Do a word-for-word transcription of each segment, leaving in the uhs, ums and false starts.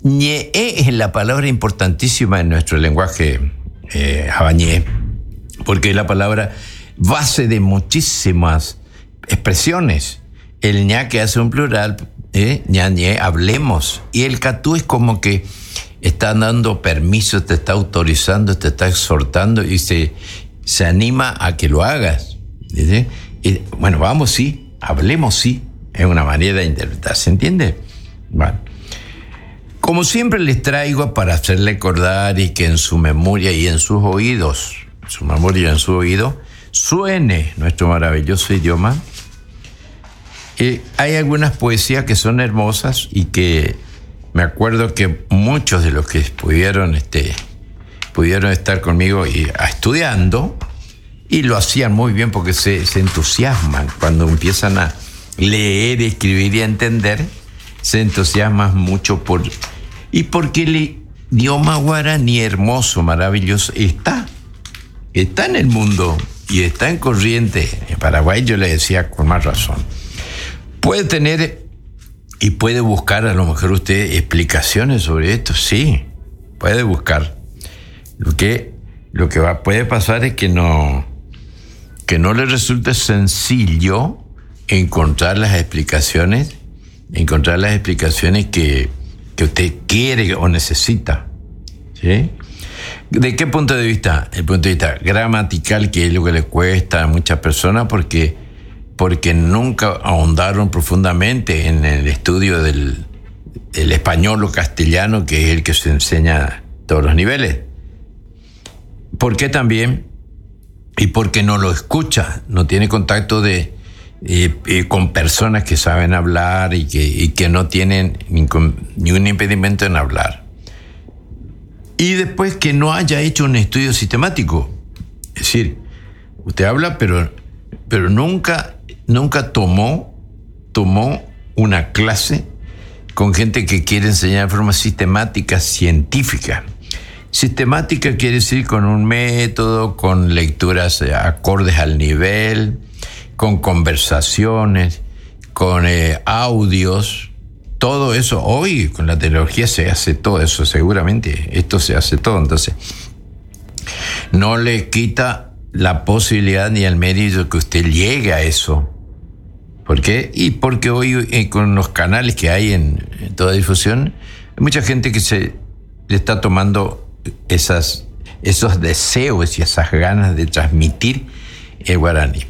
ñe es la palabra importantísima en nuestro lenguaje eh, habañé, porque es la palabra base de muchísimas expresiones. El ña que hace un plural, eh, ña, ñe, hablemos. Y el catú es como que está dando permiso, te está autorizando, te está exhortando y se, se anima a que lo hagas. ¿Sí? Y, bueno, vamos, sí, hablemos, sí. Es una manera de interpretar, ¿se entiende? Bueno. Como siempre les traigo para hacerle acordar y que en su memoria y en sus oídos, su memoria y en su oído, suene nuestro maravilloso idioma. Eh, hay algunas poesías que son hermosas y que me acuerdo que muchos de los que pudieron, este, pudieron estar conmigo y, a, estudiando, y lo hacían muy bien porque se, se entusiasman cuando empiezan a leer, escribir y a entender, se entusiasman mucho por... Y porque el idioma guaraní hermoso, maravilloso, está, está en el mundo y está en corriente. En Paraguay yo le decía con más razón. Puede tener y puede buscar a lo mejor usted explicaciones sobre esto, sí, puede buscar. Lo que, lo que va, puede pasar es que no, que no le resulte sencillo encontrar las explicaciones, encontrar las explicaciones que, que usted quiere o necesita, ¿sí? ¿De qué punto de vista? El punto de vista gramatical, que es lo que le cuesta a muchas personas porque, porque nunca ahondaron profundamente en el estudio del, del español o castellano, que es el que se enseña a todos los niveles. ¿Por qué también? Y porque no lo escucha, no tiene contacto de, eh, eh, con personas que saben hablar y que, y que no tienen ni, ni un impedimento en hablar. Y después que no haya hecho un estudio sistemático. Es decir, usted habla, pero, pero nunca, nunca tomó, tomó una clase con gente que quiere enseñar de forma sistemática, científica. Sistemática quiere decir con un método, con lecturas acordes al nivel, con conversaciones, con eh, audios. Todo eso, hoy con la tecnología se hace todo eso, seguramente esto se hace todo, entonces no le quita la posibilidad ni el mérito que usted llegue a eso. ¿Por qué? Y porque hoy eh, con los canales que hay en, en toda difusión, hay mucha gente que se le está tomando esas, esos deseos y esas ganas de transmitir el guaraní.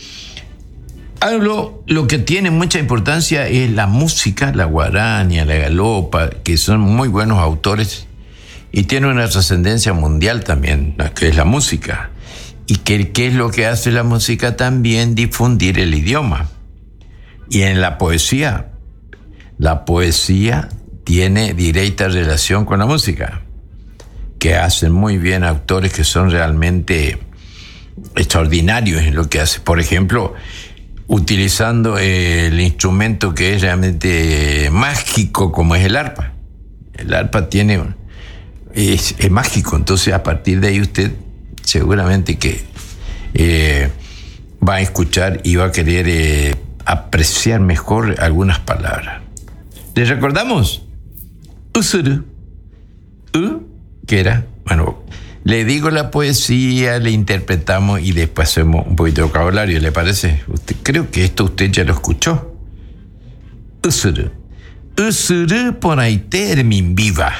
Algo, lo que tiene mucha importancia es la música, la guarania, la galopa, que son muy buenos autores y tienen una trascendencia mundial también, que es la música. Y que, ¿qué es lo que hace la música? También difundir el idioma. Y en la poesía, la poesía tiene directa relación con la música, que hacen muy bien autores que son realmente extraordinarios en lo que hacen. Por ejemplo, utilizando el instrumento que es realmente mágico como es el arpa. El arpa tiene, es, es mágico, entonces a partir de ahí usted seguramente que eh, va a escuchar y va a querer eh, apreciar mejor algunas palabras. ¿Les recordamos? Usuru. U, que era, bueno, le digo la poesía, le interpretamos y después hacemos un poquito de vocabulario, ¿le parece? Usted, creo que esto usted ya lo escuchó. Usuru. Usuru ponaiter min viva.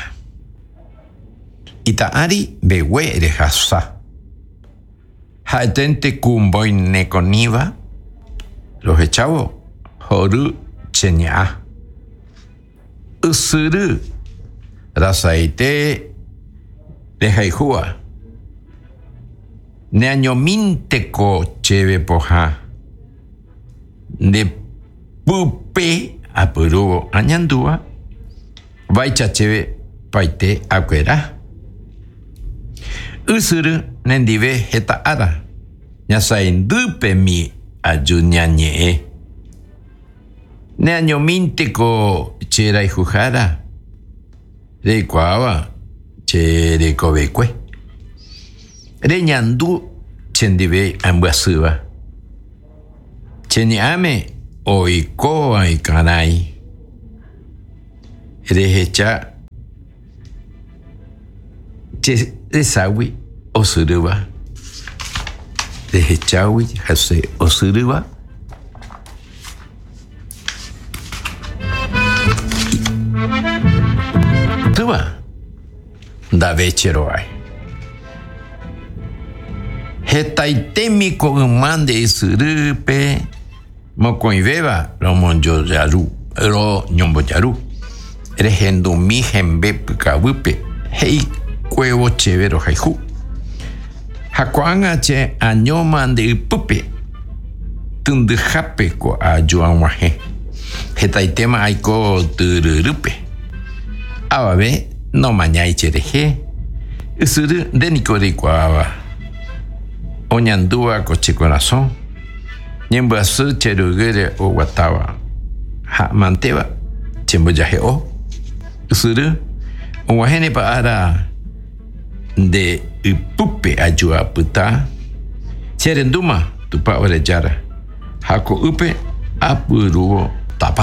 Itaari bewe erehasa. Hatente kumboy nekoniva. Los echavos. Horu chenya. Usuru. Rasaite Dejaihua. Neañominteko cheve poja. De pupe apuru añandúa. Vaicha cheve paite acuera. Usuru nendive heta ara. Ñasaindupe mi ayuñañe. Neañominteko chera y jujara. De cuava. Chere kobekwe. Reñandu chendive ambuasuba. Cheñame oiko ay kanai. Rehecha Che desawi osuruba. Desde chawi hase osuruba. Tuba. Da vechero ai. Hetaitemi con mande surupe. Mocoiveba lo monjo yaru. Lo nyombo yaru. Rejendo mi jembe kabupe. Hei cuevo chevero jaihu. Hakuanga che añoman de pupe. Tunde jape ko ajuan waje. Hetaitema aiko tururupe. Ababe no mañai chereje. Usuru de nicoricua. Oñandúa coche corazón. Ñemba su cherugere o guatawa. Ha manteba. Chembo yaje o. Usuru. Wahene pa ara de upupe ayua puta. Cherenduma tupa orejara. Hako upe apuruo tapa.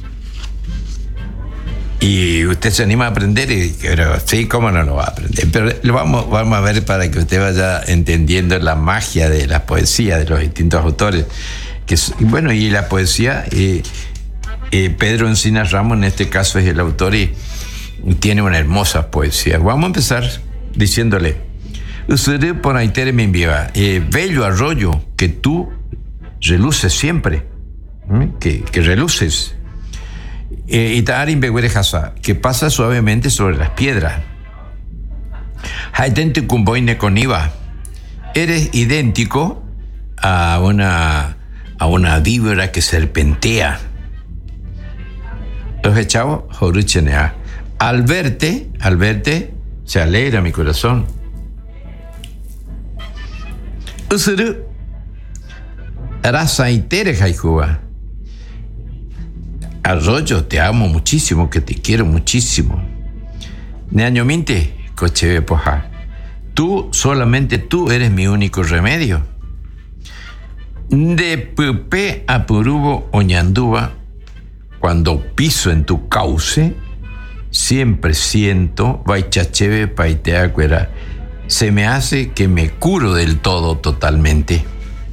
Y usted se anima a aprender, pero sí, cómo no lo va a aprender. Pero lo vamos, vamos a ver para que usted vaya entendiendo la magia de la poesía de los distintos autores. Que, bueno, y la poesía, eh, eh, Pedro Encinas Ramos en este caso es el autor y tiene una hermosa poesía. Vamos a empezar diciéndole: Usted por ahí te me enviaba, eh, bello arroyo que tú reluces siempre, ¿eh? que, que reluces. Y Tarin Beguerejasa, que pasa suavemente sobre las piedras. Haitente Kumboine Coniva, eres idéntico a una, a una víbora que serpentea. Los echamos, Joruchenea. Al verte, al verte, se alegra mi corazón. Usuru, Rasaitere Jaijuba. Arroyo, te amo muchísimo, que te quiero muchísimo. Neañominte, coche poja. Tú, solamente tú eres mi único remedio. De pupe a purubo oñandúa, cuando piso en tu cauce, siempre siento, vaichacheve paiteacuera, se me hace que me curo del todo totalmente.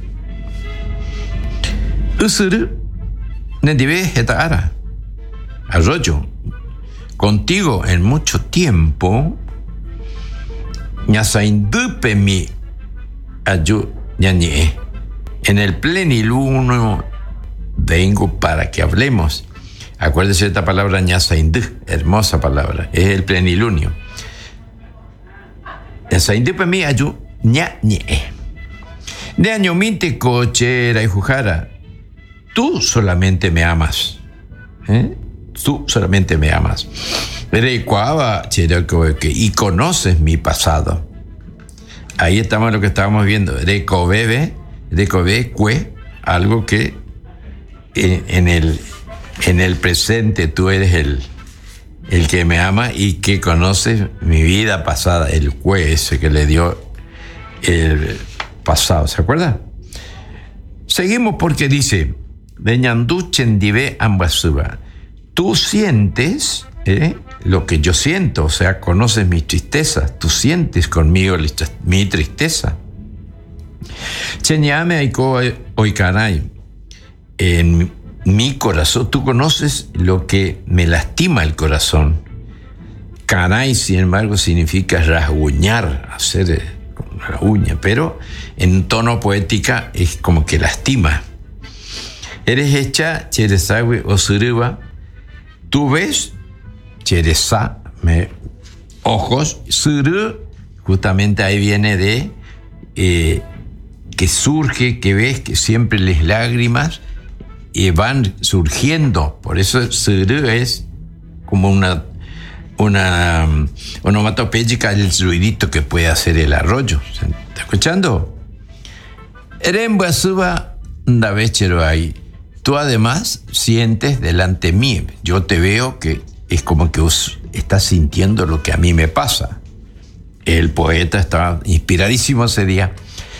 Usuru, Nendive Hetara, arroyo, contigo en mucho tiempo, ñasaindupe mi ayu ñañe. En el plenilunio vengo para que hablemos. Acuérdese de esta palabra ñasaindu, hermosa palabra, es el plenilunio. Ñasaindupe mi ayu ñañe. De añominte cochera y jujara. Tú solamente me amas. ¿Eh? Tú solamente me amas. Y conoces mi pasado. Ahí estamos lo que estábamos viendo. Recobebe, recobe, cue, algo que en, en, el, en el presente tú eres el, el que me ama y que conoces mi vida pasada. El cue ese que le dio el pasado. ¿Se acuerdan? Seguimos porque dice: Deñandú chendive ambasuba. Tú sientes ¿eh? lo que yo siento, o sea, conoces mis tristezas. Tú sientes conmigo mi tristeza. Cheñame aiko oikaray. En mi corazón, tú conoces lo que me lastima el corazón. Caray, sin embargo, significa rasguñar, hacer con la uña, pero en tono poética es como que lastima. Eres hecha, cheresawe o suruba. Tú ves, cheresa, me, ojos, suru, justamente ahí viene de eh, que surge, que ves, que siempre las lágrimas eh, van surgiendo. Por eso suru es como una, una um, onomatopéyica del ruidito que puede hacer el arroyo. ¿Está escuchando? Eremba suba, ndavechero ahí. Tú además sientes delante mí. Yo te veo que es como que estás sintiendo lo que a mí me pasa. El poeta estaba inspiradísimo ese día.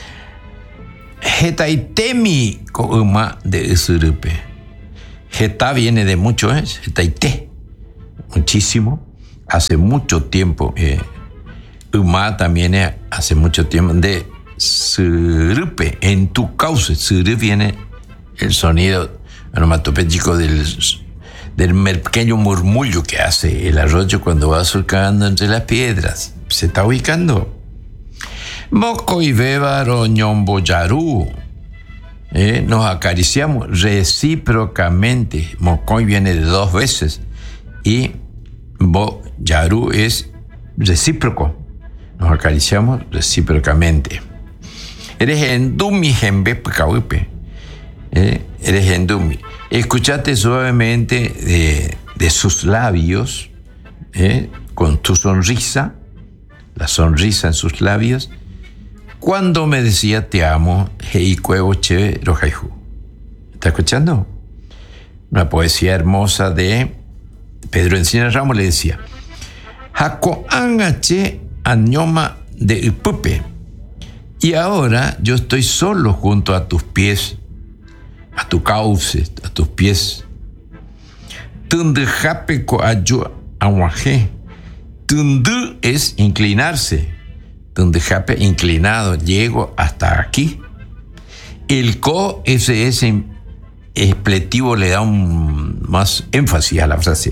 Hetaitemi kouma de usurupe. Heta viene de mucho, ¿es? Hetaite. Muchísimo. Hace mucho tiempo. Eh, Uma también es hace mucho tiempo de surupe, en tu cauce. Suru viene el sonido onomatopéyico del, del pequeño murmullo que hace el arroyo cuando va surcando entre las piedras. Se está ubicando. Moco y bébaro ñomboyaru. Eh, nos acariciamos recíprocamente. Mocoy viene de dos veces y boyaru es recíproco. Nos acariciamos recíprocamente. Eres endumi gembe pecaupe. Eh, eres endumi. Escuchate suavemente de, de sus labios, eh, con tu sonrisa, la sonrisa en sus labios, cuando me decía te amo, hei cuevo che rojaihu. ¿Está escuchando? Una poesía hermosa de Pedro Encina Ramos. Le decía: Jaco angache añoma de ipupe. Y ahora yo estoy solo junto a tus pies, a tu cauce, a tus pies. Tundu jape ko ayu awaje. Tundu es inclinarse. Tundu jape, inclinado. Llego hasta aquí. El ko, ese, ese expletivo le da un más énfasis a la frase.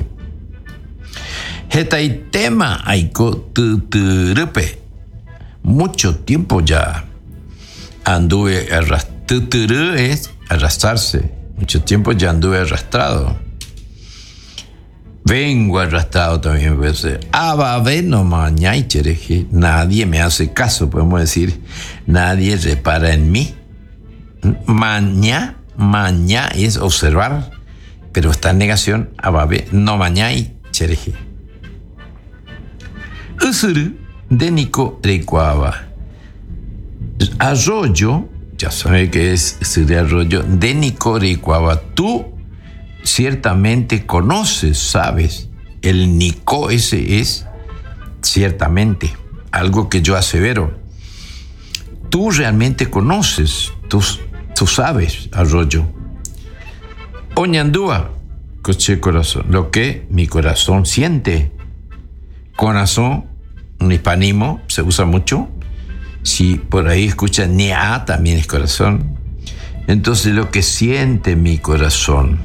Hetaitema aiko tuturupe. Mucho tiempo ya anduve arrastrado. Es arrastrarse. Mucho tiempo ya anduve arrastrado. Vengo arrastrado también. Puede ser. Ababe no mañay chereje. Nadie me hace caso, podemos decir. Nadie repara en mí. Mañá, mañá es observar, pero está en negación. Ababe no mañay chereje. Usuru de Nico Recuava. Arroyo, ya sabe que es ese arroyo, de Nico Recuava. Tú ciertamente conoces, sabes. El Nico ese es ciertamente algo que yo asevero. Tú realmente conoces, tú, tú sabes, arroyo. Oñandúa, coche corazón, lo que mi corazón siente. Corazón, un hispanismo, se usa mucho. Si por ahí escuchan Nia, también es corazón. Entonces, lo que siente mi corazón.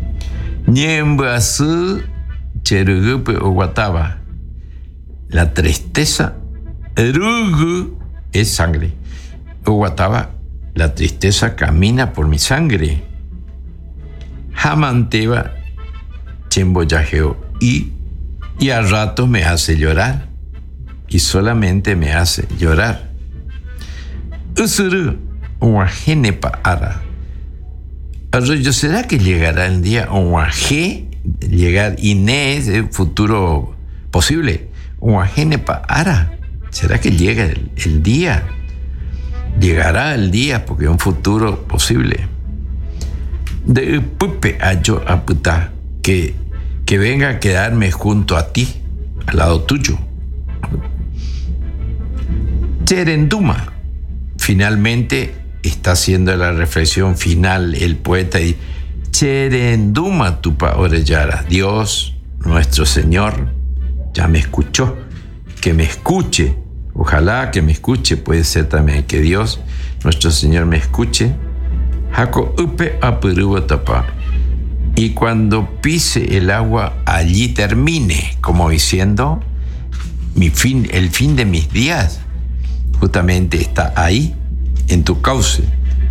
Ñembasu cherugupe o guataba. La tristeza. Erugu es sangre. O guataba, la tristeza camina por mi sangre. Jamanteba chemboyajeo. Y, y a rato me hace llorar. Y solamente me hace llorar. Usuru, uajenepa ara. Arroyo, ¿será que llegará el día uaje? Llegar Inés, el futuro posible. Uajenepa ara. ¿Será que llega el, el día? Llegará el día porque es un futuro posible. De pupe ayo aputa. Que, que venga a quedarme junto a ti, al lado tuyo. Cherenduma. Finalmente está haciendo la reflexión final el poeta y Cherenduma tupa orellara. Dios, nuestro Señor, ya me escuchó. Que me escuche. Ojalá que me escuche. Puede ser también que Dios, nuestro Señor, me escuche. Jaco upe apuruba tapa. Y cuando pise el agua, allí termine, como diciendo, mi fin, el fin de mis días justamente está ahí, en tu cauce.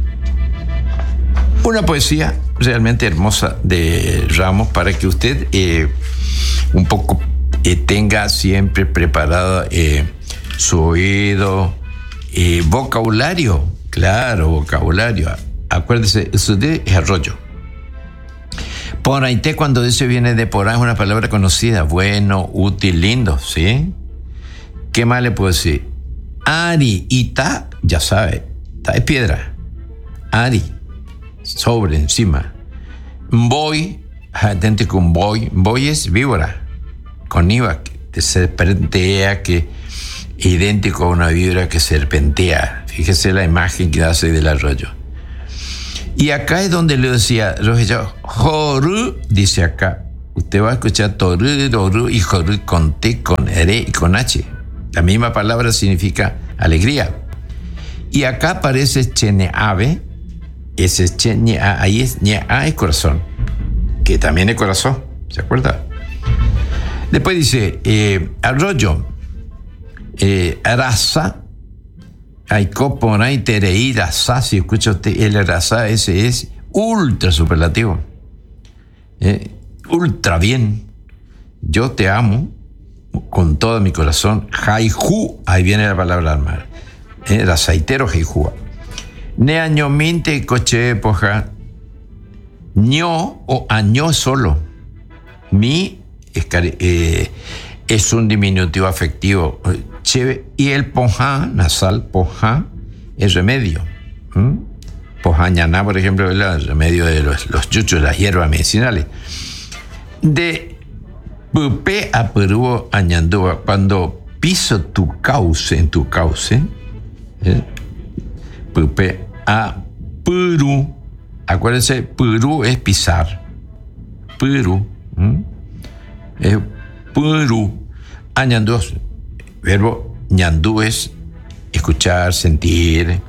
Una poesía realmente hermosa de Ramos para que usted eh, un poco eh, tenga siempre preparado eh, su oído, eh, vocabulario, claro, vocabulario. Acuérdese, eso es arroyo. Poraité, cuando dice viene de porá, es una palabra conocida, bueno, útil, lindo, ¿sí? ¿Qué más le puedo decir? Ari y ta, ya sabe, ta es piedra. Ari, sobre, encima. Voy, atente con voy, voy es víbora, con iva, que serpentea, que idéntico a una víbora que serpentea. Fíjese la imagen que hace del arroyo. Y acá es donde le decía, Joru, dice acá, usted va a escuchar Toru, Doru y Joru con T, con R y con H. La misma palabra significa alegría. Y acá aparece cheneave, ese cheneave, ahí es ñea, es corazón, que también es corazón, ¿se acuerda? Después dice, eh, arroyo, eh, arasa, aiko poray terei rasa, si escucha usted, el rasa ese es ultra superlativo, eh, ultra bien. Yo te amo con todo mi corazón. Jaijú, ahí viene la palabra al mar. Eh, rasaitero jaijúa. Ne año minte coche poja. ño o año solo. Mi es, eh, es un diminutivo afectivo. Che, y el poja, nasal, poja, es remedio. ¿Mm? Poja ñaná, por ejemplo, es el remedio de los, los chuchos, las hierbas medicinales. De Pupe a Perú añandúa, cuando piso tu cauce, en tu cauce, ¿eh? Pupe a Perú, acuérdense, Perú es pisar, Perú, ¿eh? Es Perú, añandúa, verbo ñandú es escuchar, sentir.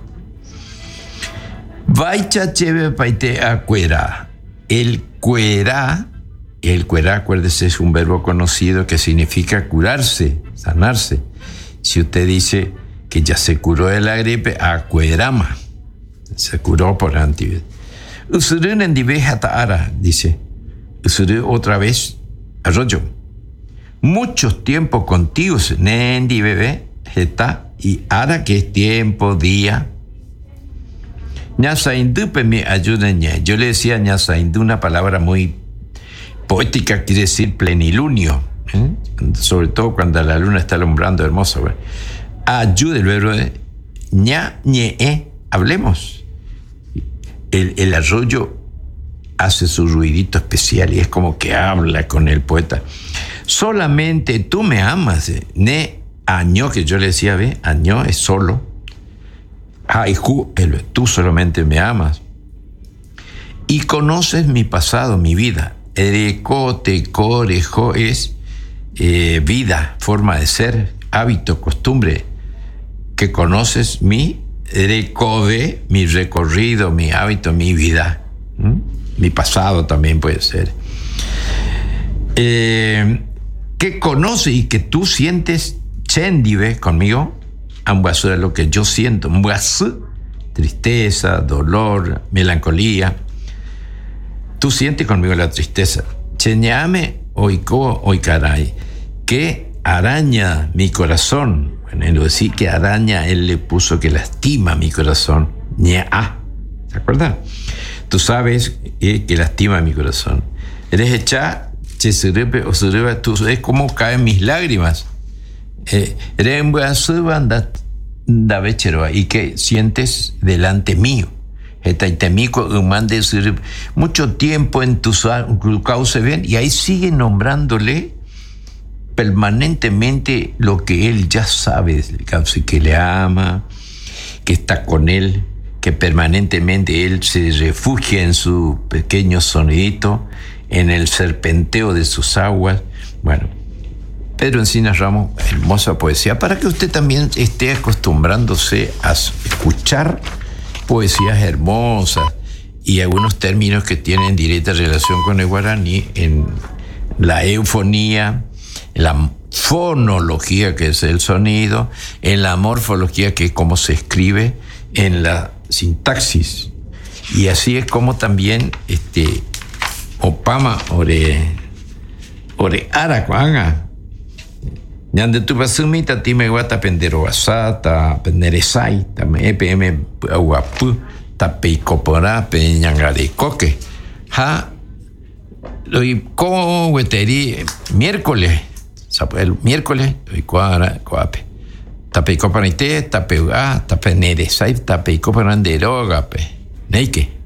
Vaicha cheve paite a cuera, el cuera. El cuerá, acuérdese, es un verbo conocido que significa curarse, sanarse. Si usted dice que ya se curó de la gripe, acuerama, se curó por antibiótico. Usurun en diveja taara, dice. Usurun otra vez, arroyo. Muchos tiempos contigo, nendi bebé, jeta, y ara que es tiempo, día. Ñasaindupe me ayuda. Yo le decía ñasaindu una palabra muy poética, quiere decir plenilunio, ¿eh? Sobre todo cuando la luna está alumbrando hermoso. ¿Verdad? Ayude el verbo de ña, ñe, e, hablemos. El, el arroyo hace su ruidito especial y es como que habla con el poeta. Solamente tú me amas, ¿eh? Ne, año, que yo le decía, ve, año es solo. Haiju, el tú solamente me amas. Y conoces mi pasado, mi vida. Ereco, teco, rejo es eh, vida, forma de ser, hábito, costumbre. Que conoces mi recode, mi recorrido, mi hábito, mi vida. ¿Mm? Mi pasado también puede ser. Eh, que conoce y que tú sientes chendive conmigo, ambuasura lo que yo siento, ambuasú, tristeza, dolor, melancolía. Tú sientes conmigo la tristeza. Cheñame oiko oikaray, que araña mi corazón. Bueno, en lo decir que araña, él le puso que lastima mi corazón. Ña, ¿se acuerdan? Tú sabes eh, que lastima mi corazón. Eres hecha, che surepe o sureba, tú es como caen mis lágrimas. Eres en buena subanda da vechero y que sientes delante mío. Mucho tiempo en tu cauce ven y ahí sigue nombrándole permanentemente lo que él ya sabe, que le ama, que está con él, que permanentemente él se refugia en su pequeño sonidito, en el serpenteo de sus aguas. Bueno, Pedro Encinas Ramos, hermosa poesía, para que usted también esté acostumbrándose a escuchar poesías hermosas y algunos términos que tienen directa relación con el guaraní en la eufonía, en la fonología, que es el sonido, en la morfología, que es cómo se escribe, en la sintaxis. Y así es como también este opama ore ore aracuanga ñande tu basumita ti me guata pendero asata penderesai tame epm aguapu tapeicopora peñangare coque ha lo y como hueteri miércoles el miércoles y cuara coape tapeicopanite tapeuga tapeneresai tapeicopanandero gape neike